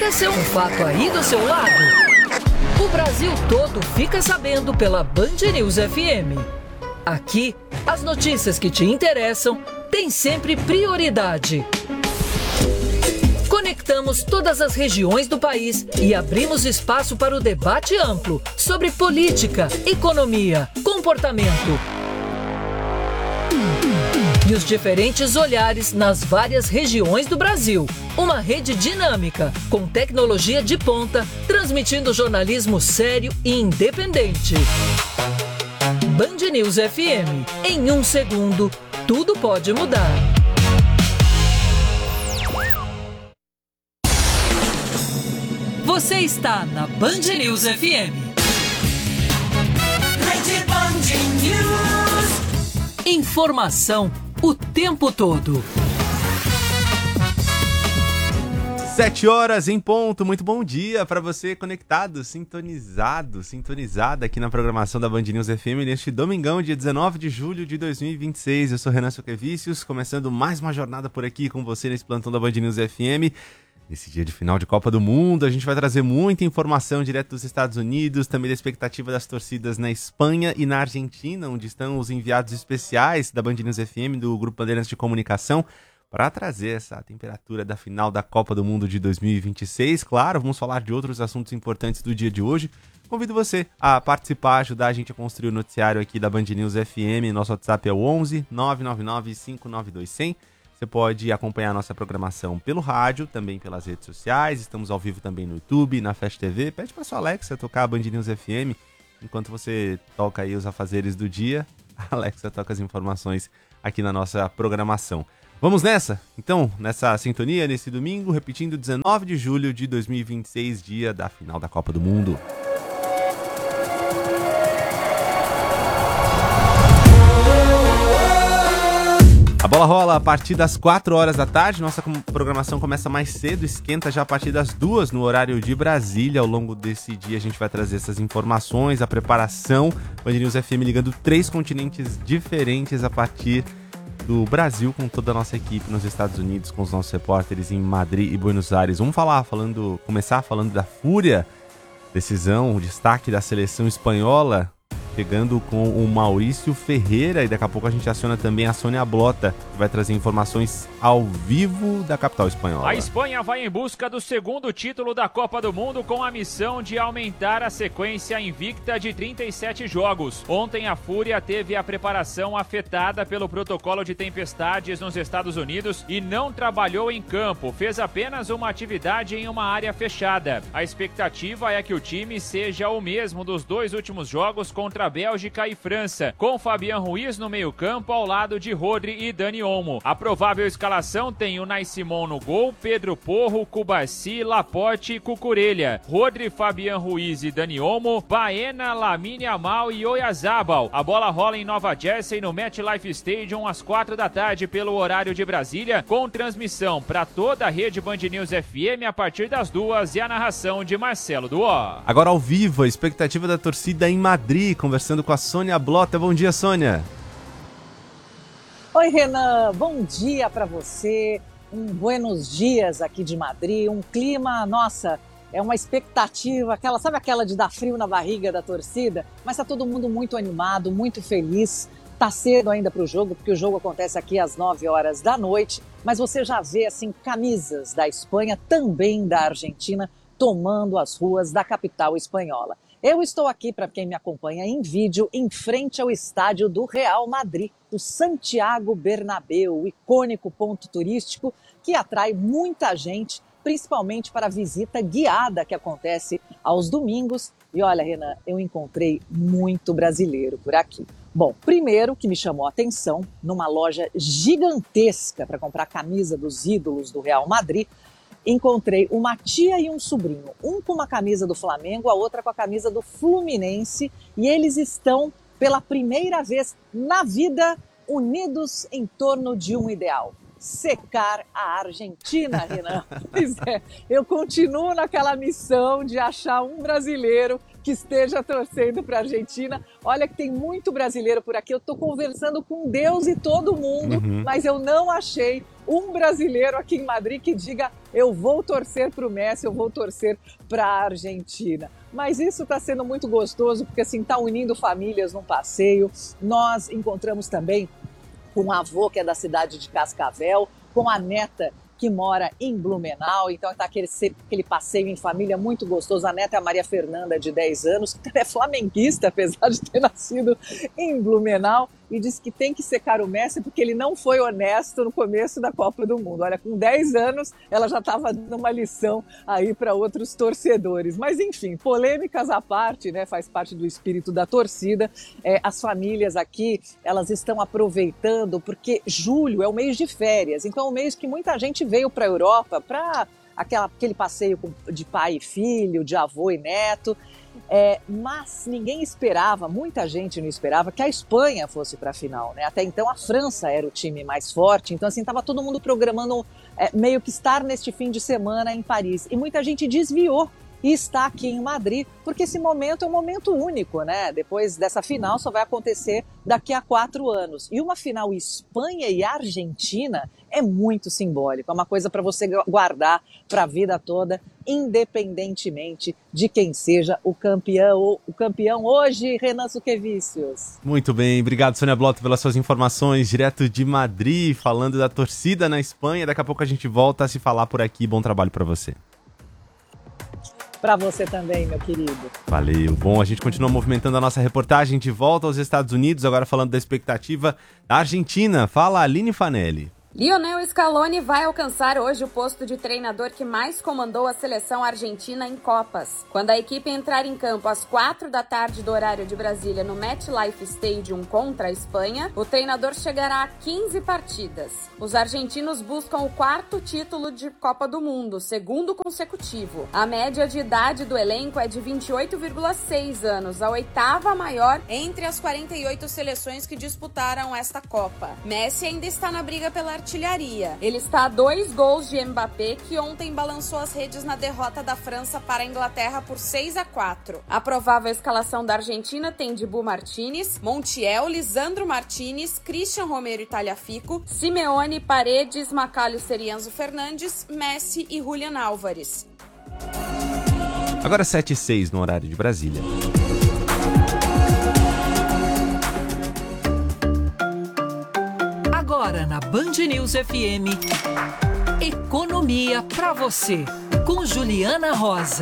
Aconteceu um fato aí do seu lado? O Brasil todo fica sabendo pela Band News FM. Aqui, as notícias que te interessam têm sempre prioridade. Conectamos todas as regiões do país e abrimos espaço para o debate amplo sobre política, economia, comportamento e os diferentes olhares nas várias regiões do Brasil. Uma rede dinâmica, com tecnologia de ponta, transmitindo jornalismo sério e independente. Band News FM. Em 1 segundo, tudo pode mudar. Você está na Band News FM. Rede Band News. Informação o tempo todo. 7h em ponto, muito bom dia para você conectado, sintonizada aqui na programação da Band News FM neste domingão, dia 19 de julho de 2026. Eu sou Renan Soquevicius, começando mais uma jornada por aqui com você nesse plantão da Band News FM. Nesse dia de final de Copa do Mundo, a gente vai trazer muita informação direto dos Estados Unidos, também da expectativa das torcidas na Espanha e na Argentina, onde estão os enviados especiais da Band News FM, do Grupo Bandeirantes de Comunicação, para trazer essa temperatura da final da Copa do Mundo de 2026. Claro, vamos falar de outros assuntos importantes do dia de hoje. Convido você a participar, ajudar a gente a construir o noticiário aqui da Band News FM. Nosso WhatsApp é o 11 999 592 100. Você pode acompanhar a nossa programação pelo rádio, também pelas redes sociais. Estamos ao vivo também no YouTube, na Fast TV. Pede para sua Alexa tocar a Band News FM. Enquanto você toca aí os afazeres do dia, a Alexa toca as informações aqui na nossa programação. Vamos nessa? Então, nessa sintonia, nesse domingo, repetindo, 19 de julho de 2026, dia da final da Copa do Mundo. A bola rola a partir das 4 horas da tarde, nossa programação começa mais cedo, esquenta já a partir das 2 no horário de Brasília. Ao longo desse dia a gente vai trazer essas informações, a preparação, Band News FM ligando 3 continentes diferentes a partir do Brasil, com toda a nossa equipe nos Estados Unidos, com os nossos repórteres em Madrid e Buenos Aires. Vamos começar falando da Fúria, decisão, o destaque da seleção espanhola, chegando com o Maurício Ferreira, e daqui a pouco a gente aciona também a Sônia Blota, que vai trazer informações ao vivo da capital espanhola. A Espanha vai em busca do segundo título da Copa do Mundo com a missão de aumentar a sequência invicta de 37 jogos. Ontem a Fúria teve a preparação afetada pelo protocolo de tempestades nos Estados Unidos e não trabalhou em campo, fez apenas uma atividade em uma área fechada. A expectativa é que o time seja o mesmo dos 2 últimos jogos contra Bélgica e França, com Fabián Ruiz no meio-campo ao lado de Rodri e Dani Olmo. A provável escalação tem Unai Simón no gol, Pedro Porro, Cubarsí, Laporte e Cucurella. Rodri, Fabián Ruiz e Dani Olmo, Baena, Lamine Yamal e Oyarzabal. A bola rola em Nova Jersey no MetLife Stadium às 4 da tarde pelo horário de Brasília, com transmissão para toda a rede Band News FM a partir das 2 e a narração de Marcelo Duó. Agora ao vivo, a expectativa da torcida em Madrid, conversando com a Sônia Blota. Bom dia, Sônia. Oi, Renan. Bom dia para você. Buenos dias aqui de Madrid. Um clima, nossa, é uma expectativa, sabe aquela de dar frio na barriga da torcida? Mas tá todo mundo muito animado, muito feliz. Tá cedo ainda para o jogo, porque o jogo acontece aqui às 9 horas da noite. Mas você já vê, assim, camisas da Espanha, também da Argentina, tomando as ruas da capital espanhola. Eu estou aqui, para quem me acompanha em vídeo, em frente ao estádio do Real Madrid, o Santiago Bernabéu, o icônico ponto turístico que atrai muita gente, principalmente para a visita guiada que acontece aos domingos. E olha, Renan, eu encontrei muito brasileiro por aqui. Bom, primeiro que me chamou a atenção, numa loja gigantesca para comprar camisa dos ídolos do Real Madrid, encontrei uma tia e um sobrinho, um com uma camisa do Flamengo, a outra com a camisa do Fluminense, e eles estão, pela primeira vez na vida, unidos em torno de um ideal: secar a Argentina, Renan. Pois é, eu continuo naquela missão de achar um brasileiro que esteja torcendo para a Argentina. Olha que tem muito brasileiro por aqui, eu estou conversando com Deus e todo mundo, mas eu não achei um brasileiro aqui em Madrid que diga eu vou torcer para o Messi, eu vou torcer para a Argentina. Mas isso está sendo muito gostoso, porque assim, está unindo famílias num passeio. Nós encontramos também com o avô, que é da cidade de Cascavel, com a neta, que mora em Blumenau. Então está aquele passeio em família muito gostoso. A neta é a Maria Fernanda, de 10 anos, que é flamenguista, apesar de ter nascido em Blumenau, e disse que tem que secar o Messi porque ele não foi honesto no começo da Copa do Mundo. Olha, com 10 anos ela já estava dando uma lição aí para outros torcedores. Mas enfim, polêmicas à parte, né? Faz parte do espírito da torcida. As famílias aqui, elas estão aproveitando porque julho é o mês de férias. Então é o mês que muita gente veio para a Europa para aquele passeio de pai e filho, de avô e neto. Mas ninguém esperava, muita gente não esperava que a Espanha fosse para a final, né? Até então a França era o time mais forte, então assim, estava todo mundo programando meio que estar neste fim de semana em Paris. E muita gente desviou e está aqui em Madrid, porque esse momento é um momento único, né? Depois dessa final só vai acontecer daqui a 4 anos. E uma final Espanha e Argentina é muito simbólico, é uma coisa para você guardar para a vida toda, independentemente de quem seja o campeão hoje, Renan Suquevicius. Muito bem, obrigado, Sônia Blotto, pelas suas informações direto de Madrid, falando da torcida na Espanha. Daqui a pouco a gente volta a se falar por aqui. Bom trabalho para você. Para você também, meu querido. Valeu. Bom, a gente continua movimentando a nossa reportagem de volta aos Estados Unidos, agora falando da expectativa da Argentina. Fala, Aline Fanelli. Lionel Scaloni vai alcançar hoje o posto de treinador que mais comandou a seleção argentina em Copas. Quando a equipe entrar em campo às 4 da tarde do horário de Brasília no MetLife Stadium contra a Espanha, o treinador chegará a 15 partidas. Os argentinos buscam o 4º título de Copa do Mundo, 2º consecutivo. A média de idade do elenco é de 28,6 anos, a 8ª maior entre as 48 seleções que disputaram esta Copa. Messi ainda está na briga pela artilharia. Ele está a 2 gols de Mbappé, que ontem balançou as redes na derrota da França para a Inglaterra por 6-4. A provável escalação da Argentina tem Dibu Martínez, Montiel, Lisandro Martínez, Christian Romero e Tagliafico, Simeone, Paredes, McAllister e Enzo Fernandes, Messi e Julián Álvares. Agora 7h06 no horário de Brasília. Agora na Band News FM, Economia para você, com Juliana Rosa.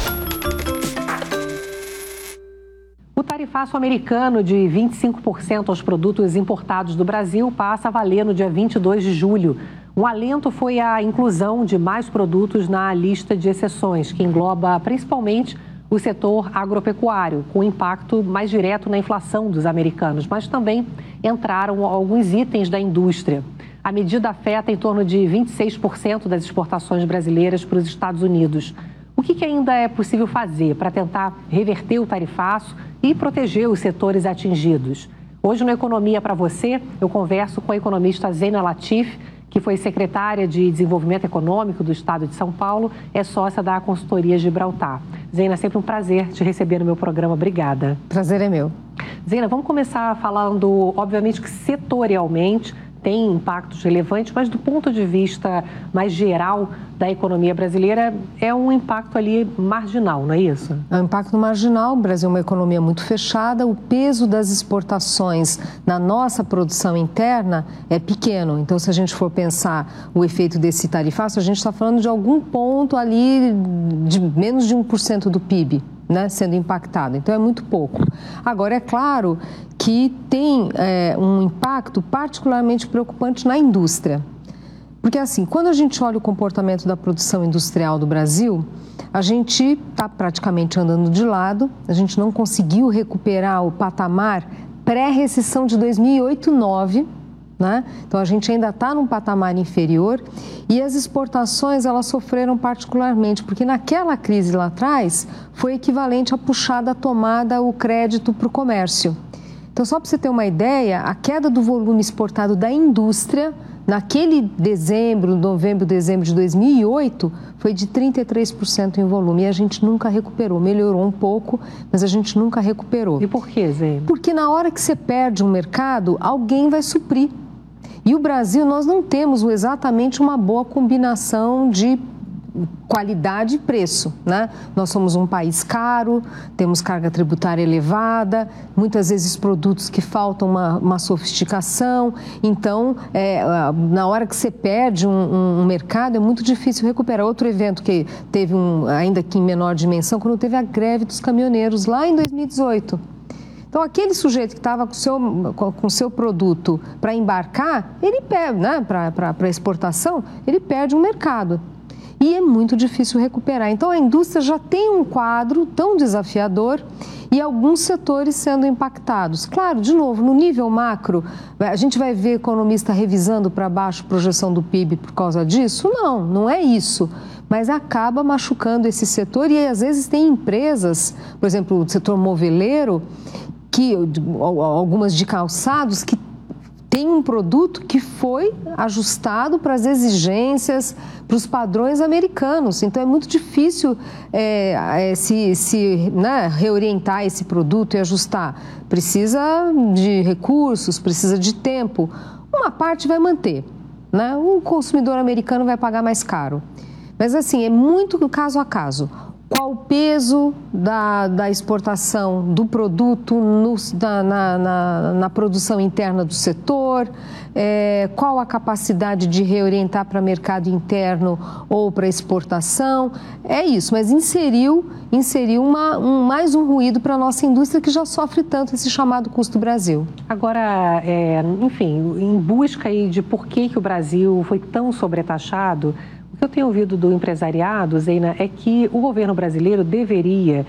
O tarifaço americano de 25% aos produtos importados do Brasil passa a valer no dia 22 de julho. Um alento foi a inclusão de mais produtos na lista de exceções, que engloba principalmente o setor agropecuário, com impacto mais direto na inflação dos americanos, mas também entraram alguns itens da indústria. A medida afeta em torno de 26% das exportações brasileiras para os Estados Unidos. O que ainda é possível fazer para tentar reverter o tarifaço e proteger os setores atingidos? Hoje, no Economia para Você, eu converso com a economista Zeina Latif, que foi secretária de Desenvolvimento Econômico do Estado de São Paulo, é sócia da consultoria Gibraltar. Zeina, sempre um prazer te receber no meu programa. Obrigada. Prazer é meu. Zeina, vamos começar falando, obviamente, que setorialmente tem impactos relevantes, mas do ponto de vista mais geral da economia brasileira, é um impacto ali marginal, não é isso? É um impacto marginal. O Brasil é uma economia muito fechada, o peso das exportações na nossa produção interna é pequeno. Então, se a gente for pensar o efeito desse tarifaço, a gente está falando de algum ponto ali de menos de 1% do PIB, né, sendo impactado. Então, é muito pouco. Agora, é claro que tem um impacto particularmente preocupante na indústria. Porque, assim, quando a gente olha o comportamento da produção industrial do Brasil, a gente está praticamente andando de lado, a gente não conseguiu recuperar o patamar pré-recessão de 2008-2009, né? Então, a gente ainda está num patamar inferior e as exportações, elas sofreram particularmente, porque naquela crise lá atrás foi equivalente a puxar da tomada o crédito para o comércio. Então, só para você ter uma ideia, a queda do volume exportado da indústria naquele novembro, dezembro de 2008, foi de 33% em volume. E a gente nunca recuperou. Melhorou um pouco, mas a gente nunca recuperou. E por quê, Zé? Porque na hora que você perde um mercado, alguém vai suprir. E o Brasil, nós não temos exatamente uma boa combinação de qualidade e preço, né? Nós somos um país caro, temos carga tributária elevada, muitas vezes produtos que faltam uma sofisticação. Então, na hora que você perde um mercado, é muito difícil recuperar. Outro evento que teve, ainda que em menor dimensão, quando teve a greve dos caminhoneiros lá em 2018. Então, aquele sujeito que estava com o seu produto para embarcar, ele perde, né, para exportação, ele perde um mercado. E é muito difícil recuperar. Então, a indústria já tem um quadro tão desafiador e alguns setores sendo impactados. Claro, de novo, no nível macro, a gente vai ver economista revisando para baixo a projeção do PIB por causa disso? Não, não é isso. Mas acaba machucando esse setor e, às vezes, tem empresas, por exemplo, o setor moveleiro, algumas de calçados, que tem um produto que foi ajustado para as exigências, para os padrões americanos. Então, é muito difícil reorientar esse produto e ajustar. Precisa de recursos, precisa de tempo. Uma parte vai manter, né? O consumidor americano vai pagar mais caro. Mas, assim, é muito caso a caso. Qual o peso da exportação do produto na produção interna do setor? Qual a capacidade de reorientar para mercado interno ou para exportação? É isso, mas inseriu mais um ruído para a nossa indústria que já sofre tanto esse chamado custo Brasil. Agora, enfim, em busca aí de por que o Brasil foi tão sobretaxado, o que eu tenho ouvido do empresariado, Zeina, é que o governo brasileiro deveria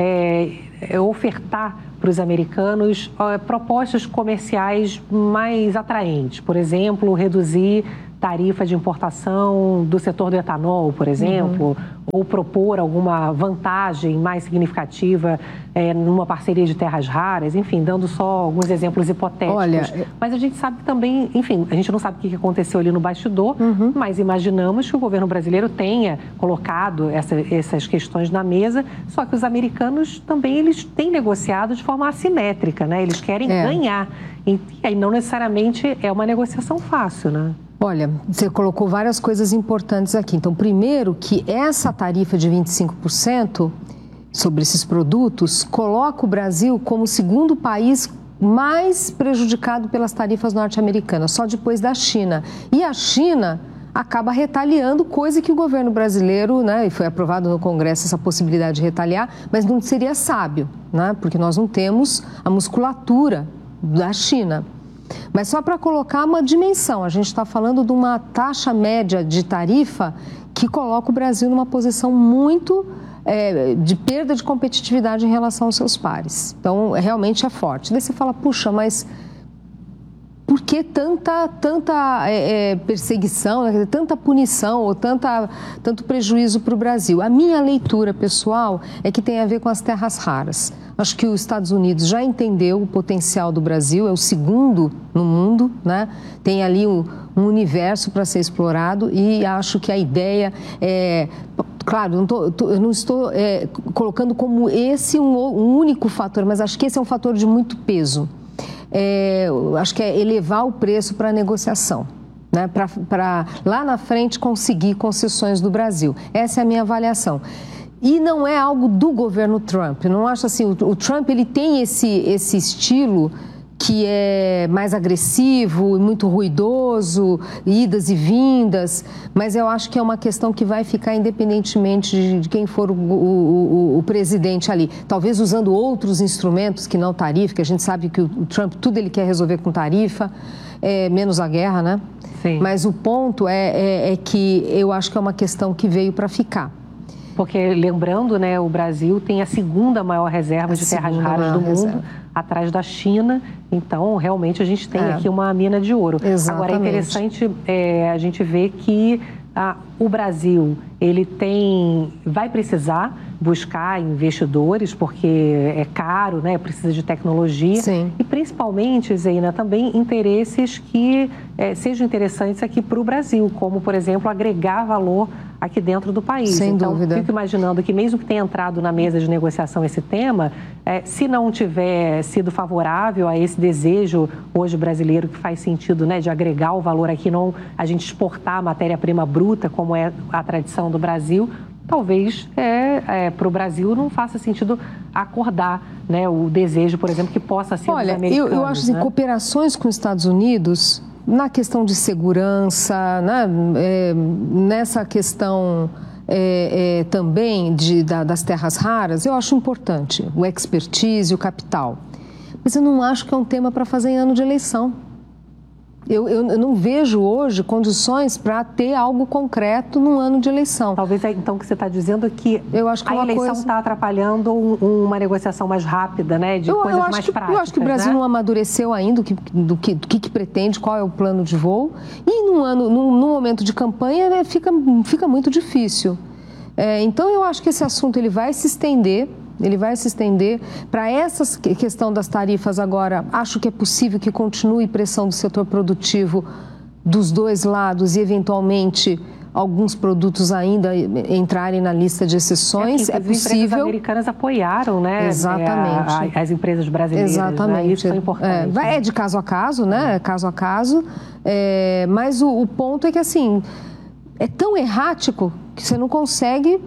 ofertar para os americanos propostas comerciais mais atraentes. Por exemplo, reduzir tarifa de importação do setor do etanol, por exemplo, ou propor alguma vantagem mais significativa numa parceria de terras raras, enfim, dando só alguns exemplos hipotéticos. Olha, mas a gente sabe também, enfim, a gente não sabe o que aconteceu ali no bastidor, mas imaginamos que o governo brasileiro tenha colocado essas questões na mesa, só que os americanos também eles têm negociado de forma assimétrica, né? Eles querem ganhar. E aí não necessariamente é uma negociação fácil, né? Olha, você colocou várias coisas importantes aqui. Então, primeiro que essa tarifa de 25% sobre esses produtos coloca o Brasil como o segundo país mais prejudicado pelas tarifas norte-americanas, só depois da China. E a China acaba retaliando, coisa que o governo brasileiro, né, e foi aprovado no Congresso essa possibilidade de retaliar, mas não seria sábio, né, porque nós não temos a musculatura da China. Mas só para colocar uma dimensão, a gente está falando de uma taxa média de tarifa que coloca o Brasil numa posição muito de perda de competitividade em relação aos seus pares. Então, realmente é forte. Daí você fala, puxa, mas por que tanta perseguição, tanta punição ou tanto prejuízo para o Brasil? A minha leitura pessoal é que tem a ver com as terras raras. Acho que os Estados Unidos já entendeu o potencial do Brasil, é o segundo no mundo, né? Tem ali um universo para ser explorado e acho que a ideia é... Claro, eu não estou colocando como esse um único fator, mas acho que esse é um fator de muito peso. Acho que é elevar o preço para a negociação, né? Para lá na frente conseguir concessões do Brasil. Essa é a minha avaliação. E não é algo do governo Trump. Eu não acho assim, o Trump ele tem esse estilo que é mais agressivo, muito ruidoso, idas e vindas, mas eu acho que é uma questão que vai ficar independentemente de quem for o presidente ali. Talvez usando outros instrumentos que não tarifa, que a gente sabe que o Trump tudo ele quer resolver com tarifa, menos a guerra, né? Sim. Mas o ponto é que eu acho que é uma questão que veio para ficar. porque lembrando, né, o Brasil tem a segunda maior reserva de terras raras do mundo, atrás da China. Então, realmente, a gente tem aqui uma mina de ouro. Exatamente. Agora, é interessante a gente ver que o Brasil vai precisar buscar investidores, porque é caro, né? Precisa de tecnologia. Sim. E principalmente, Zeina, também interesses que sejam interessantes aqui para o Brasil, como, por exemplo, agregar valor aqui dentro do país. Sem dúvida. Fico imaginando que mesmo que tenha entrado na mesa de negociação esse tema, se não tiver sido favorável a esse desejo hoje brasileiro que faz sentido, né, de agregar o valor aqui, não a gente exportar a matéria-prima bruta, como é a tradição do Brasil, talvez para o Brasil não faça sentido acordar, né, o desejo, por exemplo, que possa ser dos americanos. Eu acho assim, cooperações com os Estados Unidos, na questão de segurança, né, nessa questão também das terras raras, eu acho importante o expertise, o capital. Mas eu não acho que é um tema para fazer em ano de eleição. Eu não vejo hoje condições para ter algo concreto num ano de eleição. Talvez, então, o que você está dizendo é que eu acho que a eleição está atrapalhando uma negociação mais rápida, né, de coisas mais práticas. Eu acho que o Brasil não amadureceu ainda do que pretende, qual é o plano de voo. E num momento de campanha fica muito difícil. Então, eu acho que esse assunto ele vai se estender. Para essa questão das tarifas agora, acho que é possível que continue pressão do setor produtivo dos dois lados e, eventualmente, alguns produtos ainda entrarem na lista de exceções. É possível. As empresas americanas apoiaram, né? Exatamente. As empresas brasileiras. Exatamente. Né? Isso é importante. É de caso a caso, né? Caso a caso. Mas o ponto é que, assim, é tão errático que você não consegue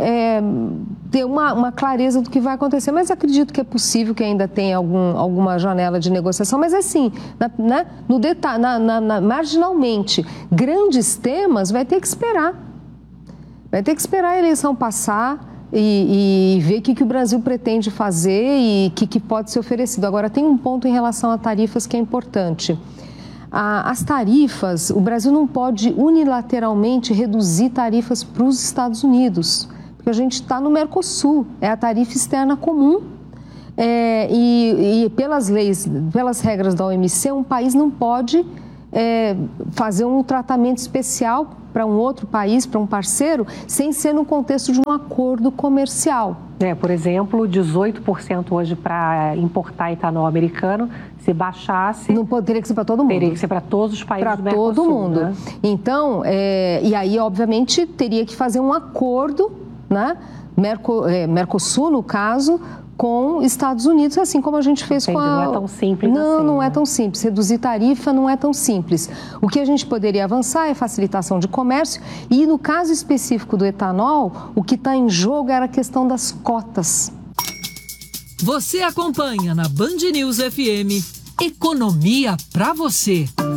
ter uma clareza do que vai acontecer, mas acredito que é possível que ainda tenha alguma janela de negociação, mas assim, no detalhe, marginalmente, grandes temas vai ter que esperar a eleição passar e ver o que o Brasil pretende fazer e o que pode ser oferecido. Agora, tem um ponto em relação a tarifas que é importante. As tarifas, o Brasil não pode unilateralmente reduzir tarifas para os Estados Unidos, porque a gente está no Mercosul, é a tarifa externa comum. E pelas leis, pelas regras da OMC, um país não pode fazer um tratamento especial para um outro país, para um parceiro, sem ser no contexto de um acordo comercial. Por exemplo, 18% hoje para importar etanol americano, se baixasse... Não teria que ser para todo mundo. Teria que ser para todos os países do Mercosul. Para todo mundo. Né? Então, e aí, obviamente, teria que fazer um acordo, né? Mercosul, no caso, com Estados Unidos, assim como a gente fez com a... Não é tão simples assim. Não é tão simples. Reduzir tarifa não é tão simples. O que a gente poderia avançar é facilitação de comércio e, no caso específico do etanol, o que está em jogo era a questão das cotas. Você acompanha na Band News FM Economia pra você.